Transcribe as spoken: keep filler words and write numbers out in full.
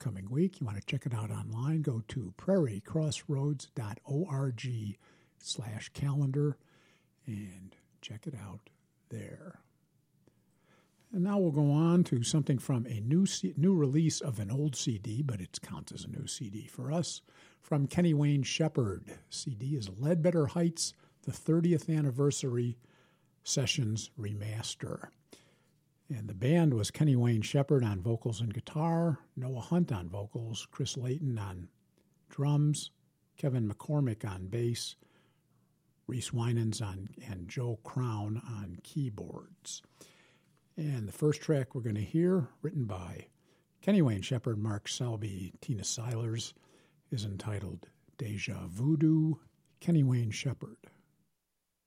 upcoming week. You want to check it out online, go to prairiecrossroads.org slash calendar and check it out there. And now we'll go on to something from a new C- new release of an old C D, but it counts as a new C D for us, from Kenny Wayne Shepherd. C D is Ledbetter Heights, the thirtieth Anniversary Sessions Remaster. And the band was Kenny Wayne Shepherd on vocals and guitar, Noah Hunt on vocals, Chris Layton on drums, Kevin McCormick on bass, Reese Winans on, and Joe Crown on keyboards. And the first track we're going to hear, written by Kenny Wayne Shepherd, Mark Selby, Tina Silers, is entitled Deja Voodoo, Kenny Wayne Shepherd.